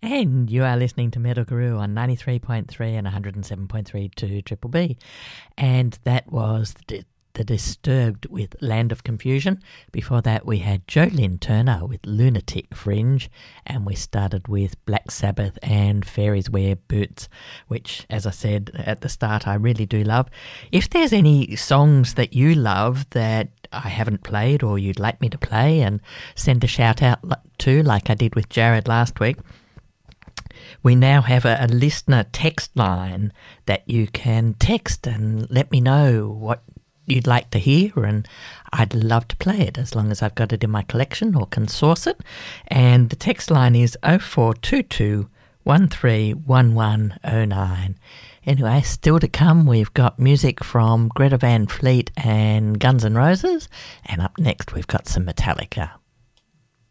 And you are listening to Metal Guru on 93.3 and 107.3 to Triple B. And that was the Disturbed with Land of Confusion. Before that, we had Jolene Turner with Lunatic Fringe. And we started with Black Sabbath and Fairies Wear Boots, which, as I said at the start, I really do love. If there's any songs that you love that I haven't played or you'd like me to play and send a shout out to, like I did with Jared last week, we now have a listener text line that you can text and let me know what you'd like to hear, and I'd love to play it as long as I've got it in my collection or can source it. And the text line is 0422 131109. Anyway, still to come, we've got music from Greta Van Fleet and Guns N' Roses, and up next we've got some Metallica.